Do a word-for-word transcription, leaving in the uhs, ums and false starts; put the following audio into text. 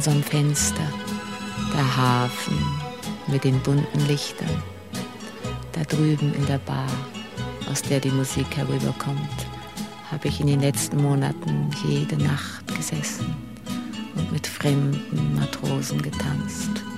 unserem Fenster, der Hafen mit den bunten Lichtern. Da drüben in der Bar, aus der die Musik herüberkommt, habe ich in den letzten Monaten jede Nacht gesessen und mit fremden Matrosen getanzt.